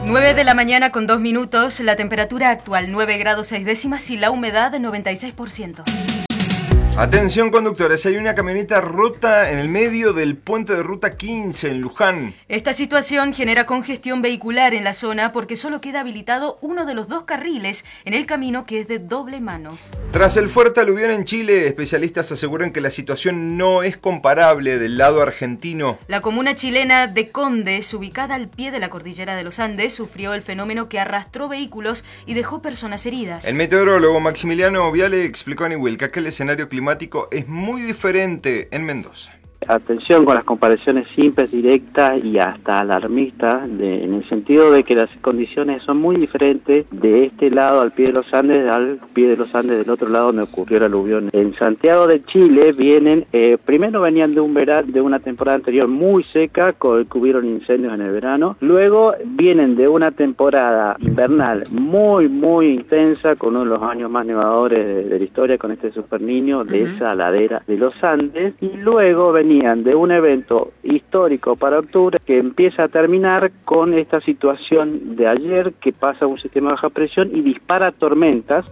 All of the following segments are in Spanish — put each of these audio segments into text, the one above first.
9 de la mañana con 2 minutos, la temperatura actual 9 grados 6 décimas y la humedad 96%. Atención conductores, hay una camioneta rota en el medio del puente de ruta 15 en Luján. Esta situación genera congestión vehicular en la zona porque solo queda habilitado uno de los 2 carriles en el camino que es de doble mano. Tras el fuerte aluvión en Chile, especialistas aseguran que la situación no es comparable del lado argentino. La comuna chilena de Condes, ubicada al pie de la cordillera de los Andes, sufrió el fenómeno que arrastró vehículos y dejó personas heridas. El meteorólogo Maximiliano Viale explicó a Niwilca que el escenario climático es muy diferente en Mendoza. Atención con las comparaciones simples, directas y hasta alarmistas, en el sentido de que las condiciones son muy diferentes de este lado al pie de los Andes, al pie de los Andes del otro lado donde ocurrió el aluvión. En Santiago de Chile primero venían de una temporada anterior muy seca, que hubieron incendios en el verano, luego vienen de una temporada invernal muy intensa, con uno de los años más nevadores de la historia, con este Super Niño de esa ladera de los Andes, y luego venían de un evento histórico para octubre que empieza a terminar con esta situación de ayer, que pasa un sistema de baja presión y dispara tormentas.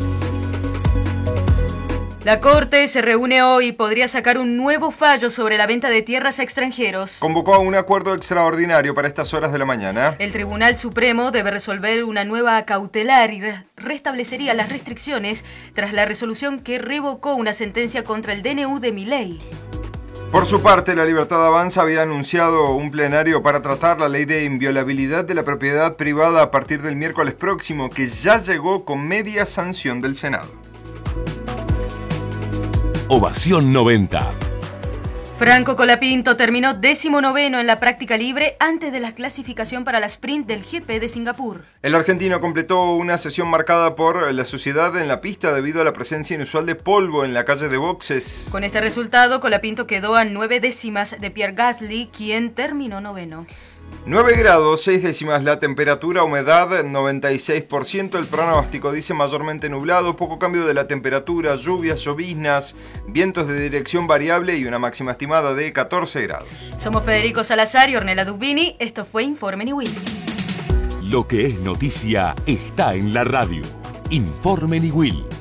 La Corte se reúne hoy y podría sacar un nuevo fallo sobre la venta de tierras a extranjeros. Convocó a un acuerdo extraordinario para estas horas de la mañana. El Tribunal Supremo debe resolver una nueva cautelar y restablecería las restricciones tras la resolución que revocó una sentencia contra el DNU de Milei. Por su parte, La Libertad Avanza había anunciado un plenario para tratar la ley de inviolabilidad de la propiedad privada a partir del miércoles próximo, que ya llegó con media sanción del Senado. Ovación 90. Franco Colapinto terminó 19º en la práctica libre antes de la clasificación para la sprint del GP de Singapur. El argentino completó una sesión marcada por la suciedad en la pista debido a la presencia inusual de polvo en la calle de boxes. Con este resultado, Colapinto quedó a 9 décimas de Pierre Gasly, quien terminó 9º. 9 grados 6 décimas la temperatura, humedad 96%, el pronóstico dice mayormente nublado, poco cambio de la temperatura, lluvias, lloviznas, vientos de dirección variable y una máxima estimada de 14 grados. Somos Federico Salazar y Ornella Dubini, esto fue Informe Niwil. Lo que es noticia está en la radio. Informe Niwil.